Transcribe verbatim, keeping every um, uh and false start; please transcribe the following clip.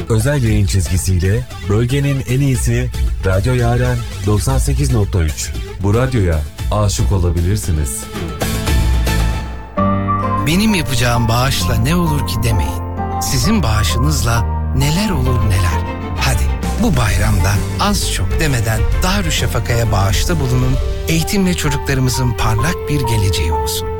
özel yayın çizgisiyle bölgenin en iyisi Radyo Yaren doksan sekiz nokta üç. Bu radyoya aşık olabilirsiniz. Benim yapacağım bağışla ne olur ki demeyin. Sizin bağışınızla neler olur neler. Hadi bu bayramda az çok demeden Darüşşafaka'ya bağışta bulunun. Eğitimle çocuklarımızın parlak bir geleceği olsun.